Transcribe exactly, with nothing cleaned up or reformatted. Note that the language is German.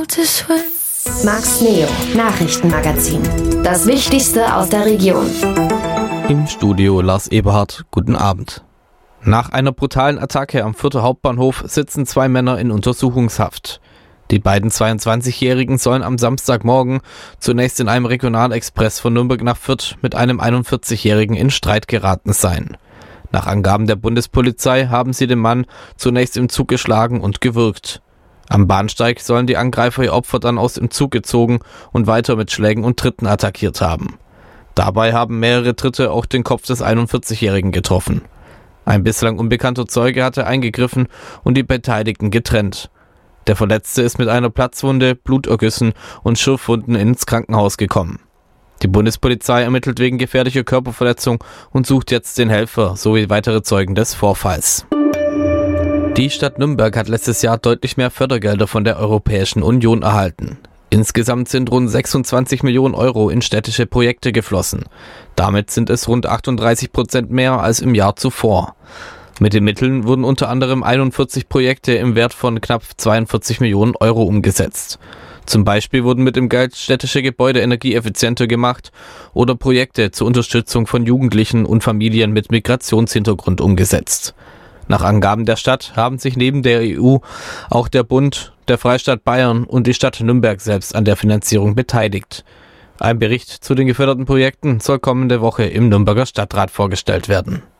to swim. Max Neo, Nachrichtenmagazin. Das Wichtigste aus der Region. Im Studio Lars Eberhardt, guten Abend. Nach einer brutalen Attacke am Fürther Hauptbahnhof sitzen zwei Männer in Untersuchungshaft. Die beiden zweiundzwanzigjährigen sollen am Samstagmorgen zunächst in einem Regionalexpress von Nürnberg nach Fürth mit einem einundvierzigjährigen in Streit geraten sein. Nach Angaben der Bundespolizei haben sie den Mann zunächst im Zug geschlagen und gewürgt. Am Bahnsteig sollen die Angreifer ihr Opfer dann aus dem Zug gezogen und weiter mit Schlägen und Tritten attackiert haben. Dabei haben mehrere Tritte auch den Kopf des einundvierzigjährigen getroffen. Ein bislang unbekannter Zeuge hatte eingegriffen und die Beteiligten getrennt. Der Verletzte ist mit einer Platzwunde, Blutergüssen und Schürfwunden ins Krankenhaus gekommen. Die Bundespolizei ermittelt wegen gefährlicher Körperverletzung und sucht jetzt den Helfer sowie weitere Zeugen des Vorfalls. Die Stadt Nürnberg hat letztes Jahr deutlich mehr Fördergelder von der Europäischen Union erhalten. Insgesamt sind rund sechsundzwanzig Millionen Euro in städtische Projekte geflossen. Damit sind es rund achtunddreißig Prozent mehr als im Jahr zuvor. Mit den Mitteln wurden unter anderem einundvierzig Projekte im Wert von knapp zweiundvierzig Millionen Euro umgesetzt. Zum Beispiel wurden mit dem Geld städtische Gebäude energieeffizienter gemacht oder Projekte zur Unterstützung von Jugendlichen und Familien mit Migrationshintergrund umgesetzt. Nach Angaben der Stadt haben sich neben der E U auch der Bund, der Freistaat Bayern und die Stadt Nürnberg selbst an der Finanzierung beteiligt. Ein Bericht zu den geförderten Projekten soll kommende Woche im Nürnberger Stadtrat vorgestellt werden.